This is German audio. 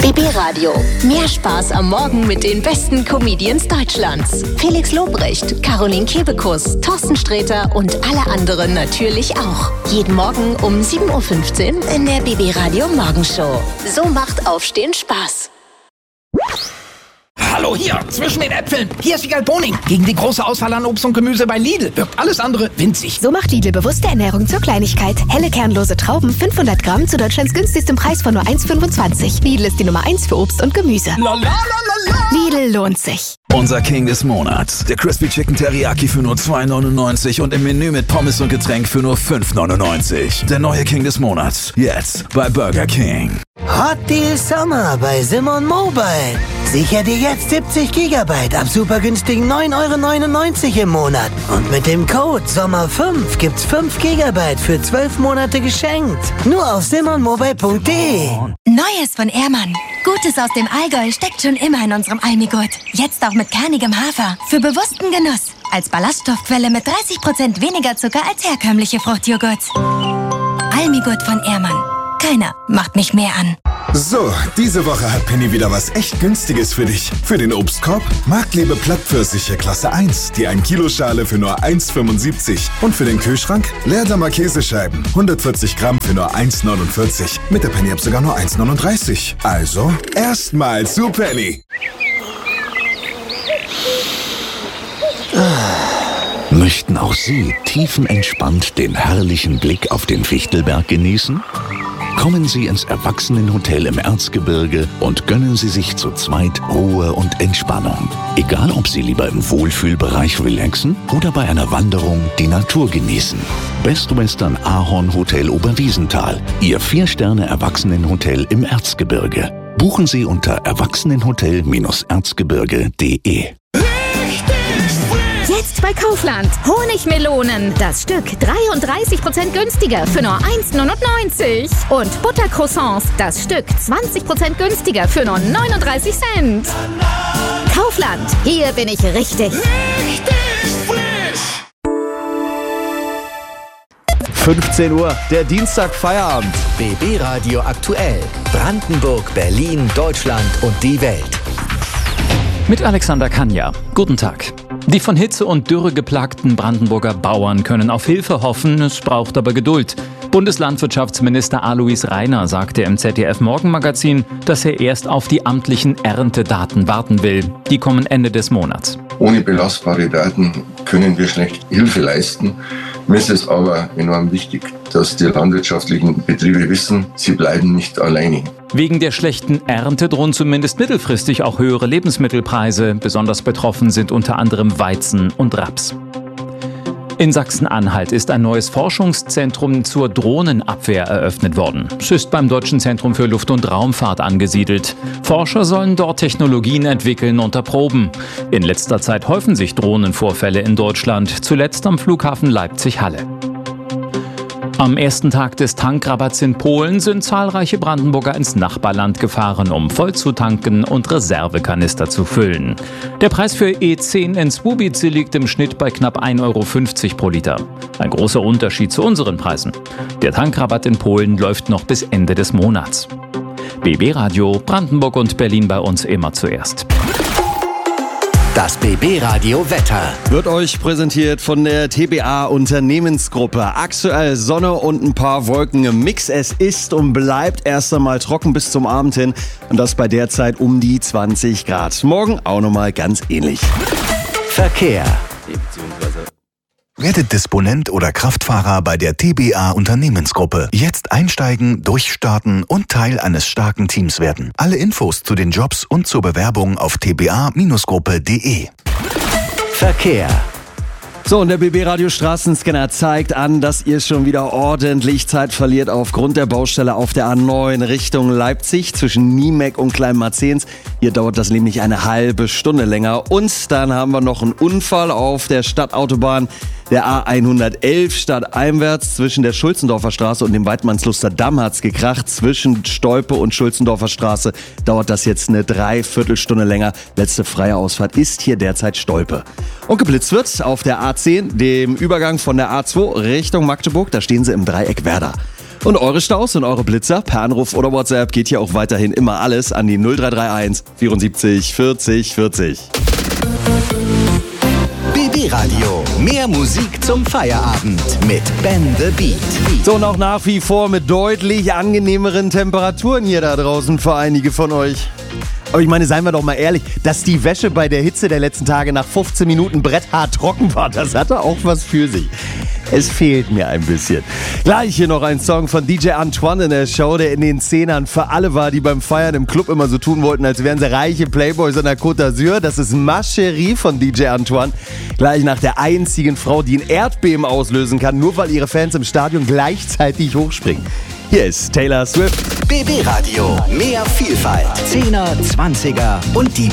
BB Radio. Mehr Spaß am Morgen mit den besten Comedians Deutschlands. Felix Lobrecht, Caroline Kebekus, Thorsten Sträter und alle anderen natürlich auch. Jeden Morgen um 7.15 Uhr in der BB Radio Morgenshow. So macht Aufstehen Spaß. Hallo hier, zwischen den Äpfeln. Hier ist Wiegald Boning. Gegen die große Auswahl an Obst und Gemüse bei Lidl wirkt alles andere winzig. So macht Lidl bewusste Ernährung zur Kleinigkeit. Helle kernlose Trauben, 500 Gramm zu Deutschlands günstigstem Preis von nur 1,25. Lidl ist die Nummer 1 für Obst und Gemüse. Lidl lohnt sich. Unser King des Monats. Der Crispy Chicken Teriyaki für nur 2,99 und im Menü mit Pommes und Getränk für nur 5,99. Der neue King des Monats. Jetzt bei Burger King. Hot Deal Summer bei Simon Mobile. Sicher dir jetzt 70 GB ab super günstigen 9,99 € im Monat. Und mit dem Code SOMMER5 gibt's 5 GB für 12 Monate geschenkt. Nur auf simonmobile.de. Neues von Ehrmann. Gutes aus dem Allgäu steckt schon immer in unserem Almigurt. Jetzt auch mit kernigem Hafer. Für bewussten Genuss. Als Ballaststoffquelle mit 30% weniger Zucker als herkömmliche Fruchtjoghurts. Almigurt von Ehrmann. Keiner macht mich mehr an. So, diese Woche hat Penny wieder was echt Günstiges für dich. Für den Obstkorb Marktlebe Plattpfirsiche Klasse 1, die 1 Kilo Schale für nur 1,75. Und für den Kühlschrank Leerdammer Käsescheiben, 140 Gramm für nur 1,49. Mit der Penny-App sogar nur 1,39. Also, erstmal zu Penny. Möchten auch Sie tiefenentspannt den herrlichen Blick auf den Fichtelberg genießen? Kommen Sie ins Erwachsenenhotel im Erzgebirge und gönnen Sie sich zu zweit Ruhe und Entspannung. Egal, ob Sie lieber im Wohlfühlbereich relaxen oder bei einer Wanderung die Natur genießen. Best Western Ahorn Hotel Oberwiesenthal, Ihr 4-Sterne-Erwachsenenhotel im Erzgebirge. Buchen Sie unter erwachsenenhotel-erzgebirge.de. Jetzt bei Kaufland. Honigmelonen. Das Stück 33% günstiger für nur 1,99 €. Und Buttercroissants. Das Stück 20% günstiger für nur 39 Cent. Kaufland. Hier bin ich richtig. 15 Uhr, der Dienstag Feierabend. BB Radio aktuell. Brandenburg, Berlin, Deutschland und die Welt. Mit Alexander Kanja. Guten Tag. Die von Hitze und Dürre geplagten Brandenburger Bauern können auf Hilfe hoffen, es braucht aber Geduld. Bundeslandwirtschaftsminister Alois Rainer sagte im ZDF-Morgenmagazin, dass er erst auf die amtlichen Erntedaten warten will. Die kommen Ende des Monats. Ohne belastbare Daten können wir schlecht Hilfe leisten. Mir ist es aber enorm wichtig, dass die landwirtschaftlichen Betriebe wissen, sie bleiben nicht alleine. Wegen der schlechten Ernte drohen zumindest mittelfristig auch höhere Lebensmittelpreise. Besonders betroffen sind unter anderem Weizen und Raps. In Sachsen-Anhalt ist ein neues Forschungszentrum zur Drohnenabwehr eröffnet worden. Es ist beim Deutschen Zentrum für Luft- und Raumfahrt angesiedelt. Forscher sollen dort Technologien entwickeln und erproben. In letzter Zeit häufen sich Drohnenvorfälle in Deutschland, zuletzt am Flughafen Leipzig-Halle. Am ersten Tag des Tankrabatts in Polen sind zahlreiche Brandenburger ins Nachbarland gefahren, um voll zu tanken und Reservekanister zu füllen. Der Preis für E10 in Słubice liegt im Schnitt bei knapp 1,50 € pro Liter. Ein großer Unterschied zu unseren Preisen. Der Tankrabatt in Polen läuft noch bis Ende des Monats. BB Radio, Brandenburg und Berlin bei uns immer zuerst. Das BB Radio Wetter wird euch präsentiert von der TBA Unternehmensgruppe. Aktuell Sonne und ein paar Wolken im Mix. Es ist und bleibt erst einmal trocken bis zum Abend hin. Und das bei derzeit um die 20 Grad. Morgen auch nochmal ganz ähnlich. Verkehr. Werdet Disponent oder Kraftfahrer bei der TBA Unternehmensgruppe. Jetzt einsteigen, durchstarten und Teil eines starken Teams werden. Alle Infos zu den Jobs und zur Bewerbung auf tba-gruppe.de. Verkehr. So, und der BB-Radio Straßenscanner zeigt an, dass ihr schon wieder ordentlich Zeit verliert aufgrund der Baustelle auf der A9 Richtung Leipzig zwischen Niemek und Kleinmarzens. Hier dauert das nämlich eine halbe Stunde länger. Und dann haben wir noch einen Unfall auf der Stadtautobahn der A111 stadteinwärts zwischen der Schulzendorfer Straße und dem Weidmannsluster Damm hat's gekracht. Zwischen Stolpe und Schulzendorfer Straße dauert das jetzt eine Dreiviertelstunde länger. Letzte freie Ausfahrt ist hier derzeit Stolpe. Und geblitzt wird auf der A10, dem Übergang von der A2 Richtung Magdeburg. Da stehen sie im Dreieck Werder. Und eure Staus und eure Blitzer per Anruf oder WhatsApp geht hier auch weiterhin immer alles an die 0331 74 40 40. BB Radio. Mehr Musik zum Feierabend mit Ben the Beat. So, und auch nach wie vor mit deutlich angenehmeren Temperaturen hier da draußen für einige von euch. Aber ich meine, seien wir doch mal ehrlich, dass die Wäsche bei der Hitze der letzten Tage nach 15 Minuten bretthart trocken war, das hatte auch was für sich. Es fehlt mir ein bisschen. Gleich hier noch ein Song von DJ Antoine in der Show, der in den Zehnern für alle war, die beim Feiern im Club immer so tun wollten, als wären sie reiche Playboys an der Côte d'Azur. Das ist Ma Chérie von DJ Antoine. Gleich nach der einzigen Frau, die ein Erdbeben auslösen kann, nur weil ihre Fans im Stadion gleichzeitig hochspringen. Hier ist Taylor Swift. BB Radio. Mehr Vielfalt. 10er, 20er und die